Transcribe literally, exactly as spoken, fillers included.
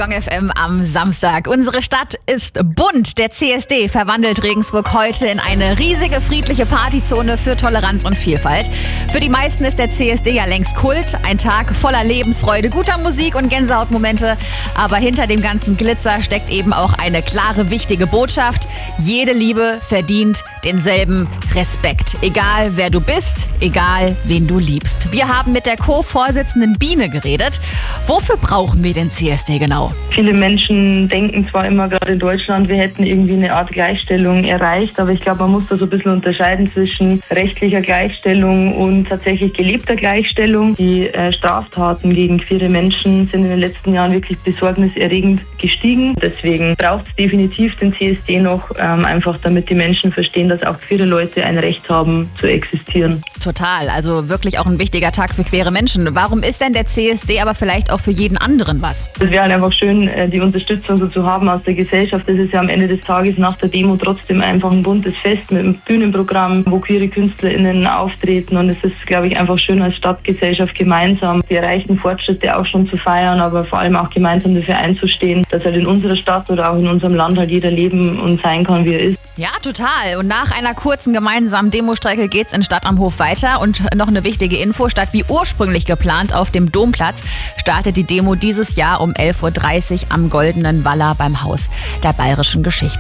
Gong F M am Samstag. Unsere Stadt ist bunt. Der C S D verwandelt Regensburg heute in eine riesige friedliche Partyzone für Toleranz und Vielfalt. Für die meisten ist der C S D ja längst Kult. Ein Tag voller Lebensfreude, guter Musik und Gänsehautmomente. Aber hinter dem ganzen Glitzer steckt eben auch eine klare, wichtige Botschaft. Jede Liebe verdient denselben Respekt. Egal wer du bist, egal wen du liebst. Wir haben mit der Co-Vorsitzenden Biene geredet. Wofür brauchen wir den C S D genau? Viele Menschen denken zwar immer, gerade in Deutschland, wir hätten irgendwie eine Art Gleichstellung erreicht, aber ich glaube, man muss da so ein bisschen unterscheiden zwischen rechtlicher Gleichstellung und tatsächlich gelebter Gleichstellung. Die äh, Straftaten gegen queere Menschen sind in den letzten Jahren wirklich besorgniserregend gestiegen. Deswegen braucht es definitiv den C S D noch, ähm, einfach damit die Menschen verstehen, dass auch queere Leute ein Recht haben zu existieren. Total, also wirklich auch ein wichtiger Tag für queere Menschen. Warum ist denn der C S D aber vielleicht auch für jeden anderen was? Es wäre halt einfach schön, die Unterstützung so zu haben aus der Gesellschaft. Das ist ja am Ende des Tages nach der Demo trotzdem einfach ein buntes Fest mit einem Bühnenprogramm, wo queere KünstlerInnen auftreten. Und es ist, glaube ich, einfach schön als Stadtgesellschaft gemeinsam die erreichten Fortschritte auch schon zu feiern, aber vor allem auch gemeinsam dafür einzustehen, dass halt in unserer Stadt oder auch in unserem Land halt jeder leben und sein kann, wie er ist. Ja, total. Und nach einer kurzen gemeinsamen Demostrecke geht's in Stadt am Hof weiter. Und noch eine wichtige Info: Statt wie ursprünglich geplant auf dem Domplatz startet die Demo dieses Jahr um elf Uhr dreißig am Goldenen Waller beim Haus der Bayerischen Geschichte.